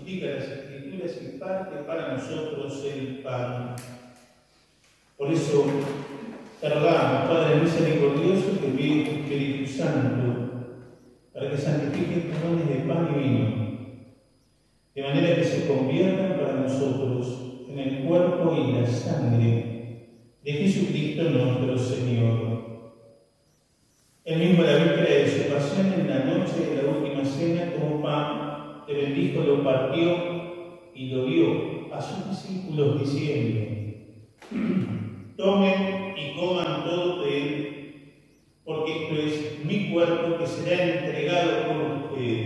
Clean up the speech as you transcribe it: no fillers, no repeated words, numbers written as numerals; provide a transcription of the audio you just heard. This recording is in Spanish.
explica las Escrituras y parte para nosotros el pan. Por eso, te rogamos, Padre misericordioso, que envíe tu Espíritu Santo para que santifique estos dones de pan y vino, de manera que se conviertan para nosotros en el cuerpo y la sangre de Jesucristo nuestro Señor. Él mismo, a la víspera de su pasión, en la noche de la última cena, tomó pan, te bendijo, lo partió y lo dio a sus discípulos diciendo: tomen y coman todos de él, porque esto es mi cuerpo que será entregado por ustedes.